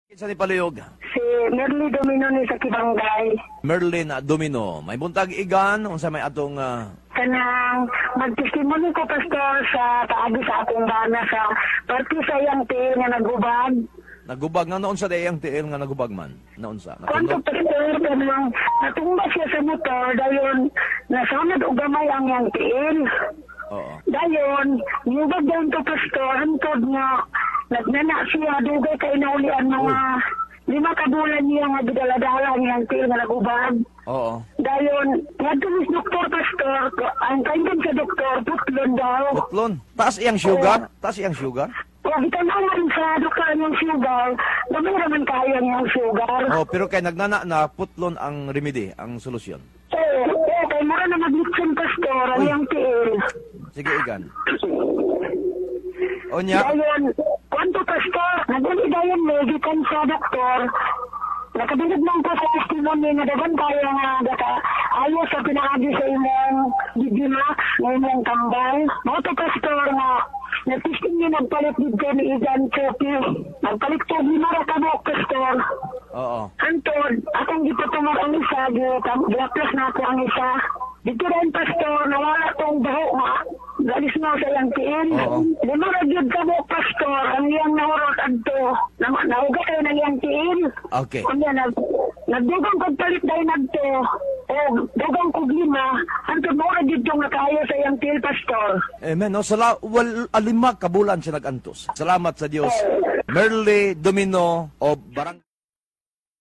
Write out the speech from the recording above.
Sa ni palihog, Si Merly Domino ni sa Kibanggay. Merlin Domino, may buntag igan, unsa may atong Kanang magtestimony ko, Pastor, sa taagi sa akong bana sa party sa iyang tiil nga nagubad. nagubag nga naon sa dayang tiil nga nagubag man. Naon sa? Kwanto, Natunog? Pastor, kanang natumba siya sa motor, dayon nasanad o gamay ang iyang tiil. Oo. Dayon, niyubag dayon to, Pastor, hantod nga nagnana siya, dugay kay naulian mga 5 kabulan niya nga gidaladala niyang tiil nga nagubad. Oo. Dayon, nagtulis doktor, Pastor, ang kaindan sa doktor, putlon daw. Butlon. Taas iyang sugar? Taas iyang sugar? O, itanawan sa doktor niyang sugar, dami naman kaya niyang sugar. Oh, pero kay nagnana na putlon ang remedy, ang solusyon. Kay mara na maglitsin, Pastor, ang Uy. iyang tiil. Sige igan. Onya, Dayon, kwanto, Pastor, naguli dayon medikan sa doktor, nakabilib lang ko sa testimony na dagan kaya nga daka ayaw sa pinakagi sa imong Digimax, na imong tambal. Mga to, Pastor, nga nagtisting niya nagpalit dito ni Igan Chopi. Nagpalit ko, limara ka mo, Pastor. oo. Antod, akong gipatumar ang isa, gilaplas na ako ang isa. Dito rin, Pastor, nawala tong baho nga. Galis na sa iyang tiil. Oo. Limara gyud ka mo, Pastor, ang iyang nahurot adto. Nauga kayo ng iyang tiil. Okay. Kunya, nagdugang kong palit dahil nagto. O, dugang kong 5. Antod, mura dito nga kaya sa iyang tiil, Pastor. Amen. No, alima kabulan siya nagantos. Salamat sa Dios. Merly Domino o Barang